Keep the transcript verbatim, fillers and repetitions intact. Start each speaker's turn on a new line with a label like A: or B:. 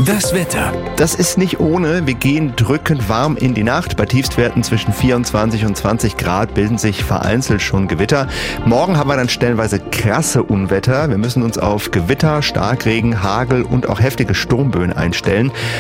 A: Das Wetter.
B: Das ist nicht ohne. Wir gehen drückend warm in die Nacht. Bei Tiefstwerten zwischen vierundzwanzig und zwanzig Grad bilden sich vereinzelt schon Gewitter. Morgen haben wir dann stellenweise krasse Unwetter. Wir müssen uns auf Gewitter, Starkregen, Hagel und auch heftige Sturmböen einstellen.